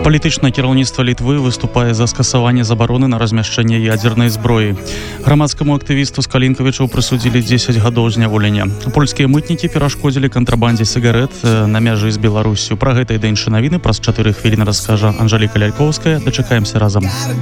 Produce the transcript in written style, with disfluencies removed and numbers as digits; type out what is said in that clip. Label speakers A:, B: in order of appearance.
A: Палітычнае кіраўніцтва Літвы выступае за скасаванне забароны на размяшчэнне ядзернай зброі. Грамадскаму актывісту з Калінкавічаў прысудзілі 10 гадоў зняволення. Польскія мытнікі перашкодзілі кантрабандзе сігарэт на мяжы з Беларусю. Пра гэта і да іншыя навіны праз 4 хвіліны раскажа Анжэліка Лялькоўская. Дачакаемся разам.